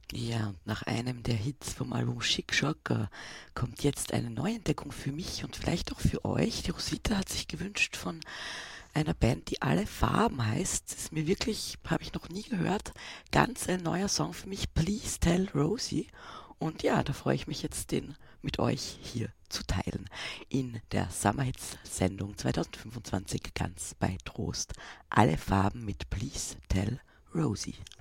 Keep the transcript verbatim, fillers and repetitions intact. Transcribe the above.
Ja, und nach einem der Hits vom Album Chic Choc äh, kommt jetzt eine Neuentdeckung für mich und vielleicht auch für euch. Die Rosita hat sich gewünscht von einer Band, die Alle Farben heißt. Das ist mir wirklich, habe ich noch nie gehört. Ganz ein neuer Song für mich. Please Tell Rosie. Und ja, da freue ich mich jetzt, den mit euch hier zu teilen. In der Summer Hits Sendung zwanzig fünfundzwanzig ganz bei Trost. Alle Farben mit Please Tell Rosie.